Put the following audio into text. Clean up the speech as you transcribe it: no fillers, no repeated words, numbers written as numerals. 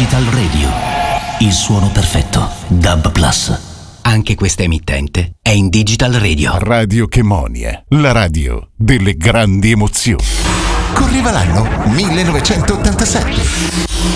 Digital Radio. Il suono perfetto. DAB+. Anche questa emittente è in Digital Radio. Radio Chemonie, la radio delle grandi emozioni. Correva l'anno 1987.